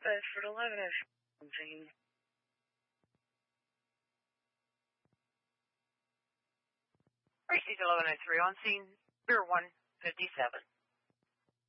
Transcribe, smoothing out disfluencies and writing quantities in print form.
Bedford 11 Received 1103 on scene, Pier 157.